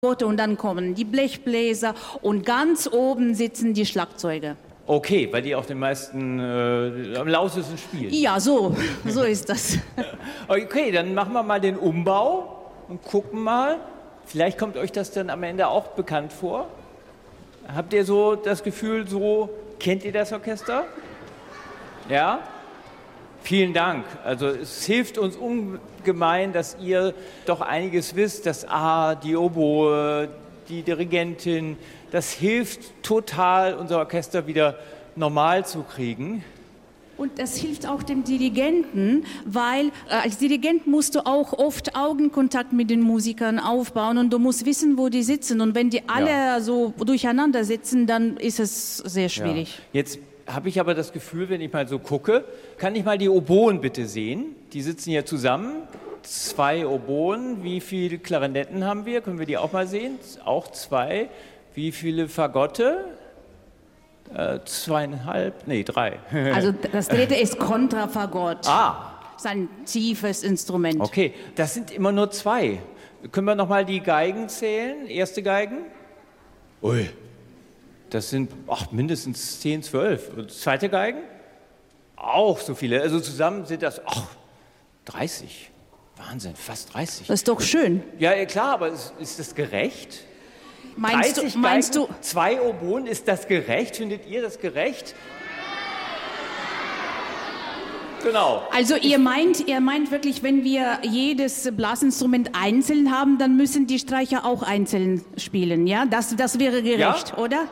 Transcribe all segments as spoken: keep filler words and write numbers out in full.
Und dann kommen die Blechbläser und ganz oben sitzen die Schlagzeuge. Okay, weil die auch den meisten äh, am lautesten spielen. Ja, so, so ist das. Okay, dann machen wir mal den Umbau und gucken mal. Vielleicht kommt euch das dann am Ende auch bekannt vor. Habt ihr so das Gefühl, so kennt ihr das Orchester? Ja? Vielen Dank. Also es hilft uns ungemein, dass ihr doch einiges wisst, dass ah, die Oboe, die Dirigentin, das hilft total, unser Orchester wieder normal zu kriegen. Und das hilft auch dem Dirigenten, weil äh, als Dirigent musst du auch oft Augenkontakt mit den Musikern aufbauen und du musst wissen, wo die sitzen. Und wenn die alle ja. so durcheinander sitzen, dann ist es sehr schwierig. Ja. Jetzt habe ich aber das Gefühl, wenn ich mal so gucke, kann ich mal die Oboen bitte sehen? Die sitzen hier zusammen, zwei Oboen. Wie viele Klarinetten haben wir? Können wir die auch mal sehen? Auch zwei. Wie viele Fagotte? Äh, zweieinhalb? Nee, drei. Also das dritte ist Kontrafagott. Ah. Das ist ein tiefes Instrument. Okay, das sind immer nur zwei. Können wir noch mal die Geigen zählen? Erste Geigen? Ui. Das sind ach, mindestens zehn, zwölf. Und zweite Geigen? Auch so viele. Also zusammen sind das ach, dreißig. Wahnsinn, fast dreißig. Das ist doch schön. Ja, klar, aber ist, ist das gerecht? Meinst du, meinst Geigen, du? Zwei Oboen, ist das gerecht? Findet ihr das gerecht? Genau. Also ihr meint, ihr meint wirklich, wenn wir jedes Blasinstrument einzeln haben, dann müssen die Streicher auch einzeln spielen, ja? Das, das wäre gerecht, ja? oder?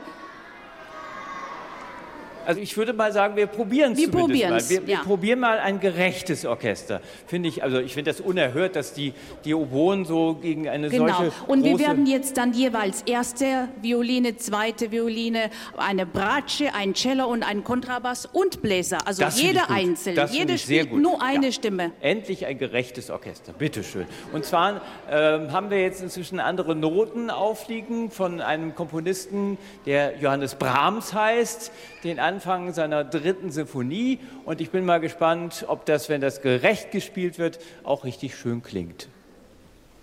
Also ich würde mal sagen, wir probieren es wir zumindest mal. Wir, wir ja. probieren mal ein gerechtes Orchester. Finde ich, also ich finde das unerhört, dass die, die Oboen so gegen eine genau. solche Und wir große werden jetzt dann jeweils erste Violine, zweite Violine, eine Bratsche, ein Cello und ein Kontrabass und Bläser. Also das jeder einzeln. Das Jeder spielt gut. nur eine ja. Stimme. Endlich ein gerechtes Orchester. Bitteschön. Und zwar ähm, haben wir jetzt inzwischen andere Noten aufliegen von einem Komponisten, der Johannes Brahms heißt, den Anfang seiner dritten Sinfonie. Und ich bin mal gespannt, ob das, wenn das gerecht gespielt wird, auch richtig schön klingt.